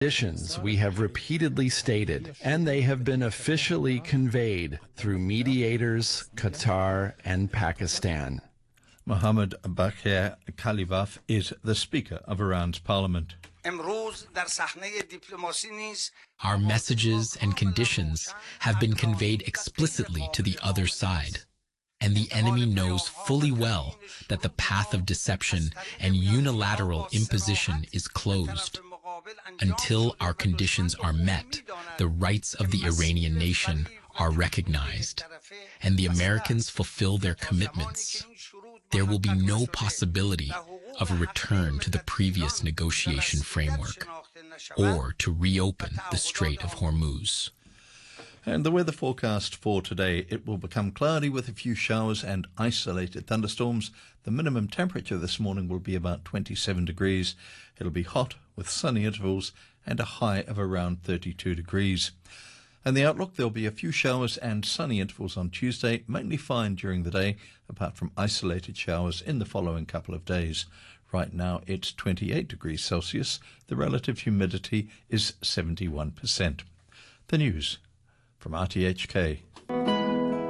conditions we have repeatedly stated, and they have been officially conveyed through mediators, Qatar and Pakistan. Mohammed Baqir Khalibaf is the Speaker of Iran's parliament. Our messages and conditions have been conveyed explicitly to the other side, and the enemy knows fully well that the path of deception and unilateral imposition is closed. Until our conditions are met, the rights of the Iranian nation are recognized, and the Americans fulfill their commitments. There will be no possibility of a return to the previous negotiation framework or to reopen the Strait of Hormuz. And the weather forecast for today, it will become cloudy with a few showers and isolated thunderstorms. The minimum temperature this morning will be about 27 degrees. It'll be hot with sunny intervals and a high of around 32 degrees. And the outlook, there'll be a few showers and sunny intervals on Tuesday, mainly fine during the day, apart from isolated showers in the following couple of days. Right now it's 28 degrees Celsius. The relative humidity is 71%. The news from RTHK.